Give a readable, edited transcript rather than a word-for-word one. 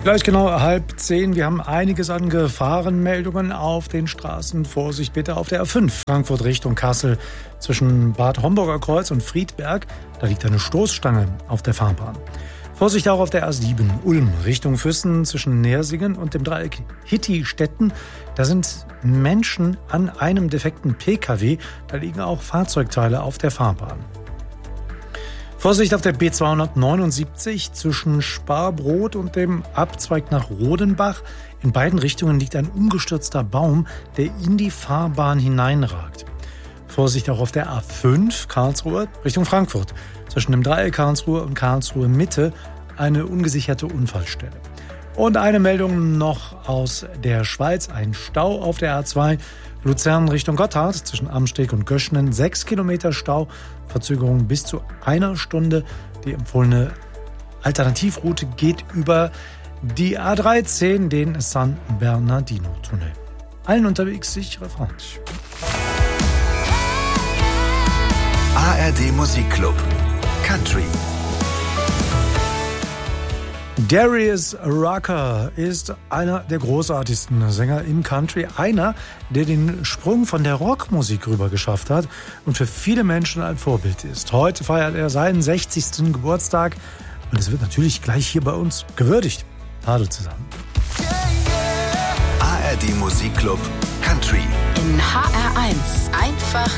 Gleich genau 9:30. Wir haben einiges an Gefahrenmeldungen auf den Straßen. Vorsicht bitte auf der A5 Frankfurt Richtung Kassel zwischen Bad Homburger Kreuz und Friedberg. Da liegt eine Stoßstange auf der Fahrbahn. Vorsicht auch auf der A7 Ulm Richtung Füssen zwischen Nersingen und dem Dreieck Hitti-Stetten. Da sind Menschen an einem defekten Pkw. Da liegen auch Fahrzeugteile auf der Fahrbahn. Vorsicht auf der B279 zwischen Sparbrot und dem Abzweig nach Rodenbach. In beiden Richtungen liegt ein umgestürzter Baum, der in die Fahrbahn hineinragt. Vorsicht auch auf der A5 Karlsruhe Richtung Frankfurt. Zwischen dem Dreieck Karlsruhe und Karlsruhe Mitte eine ungesicherte Unfallstelle. Und eine Meldung noch aus der Schweiz. Ein Stau auf der A2 Luzern Richtung Gotthard zwischen Amsteg und Göschenen. 6 Kilometer Stau, Verzögerung bis zu 1 Stunde. Die empfohlene Alternativroute geht über die A13, den San Bernardino-Tunnel. Allen unterwegs sichere Fahrt. ARD Musikclub Country. Darius Rucker ist einer der großartigsten Sänger im Country. Einer, der den Sprung von der Rockmusik rüber geschafft hat und für viele Menschen ein Vorbild ist. Heute feiert er seinen 60. Geburtstag und es wird natürlich gleich hier bei uns gewürdigt. Hallo zusammen. ARD Musikclub Country. In HR1 einfach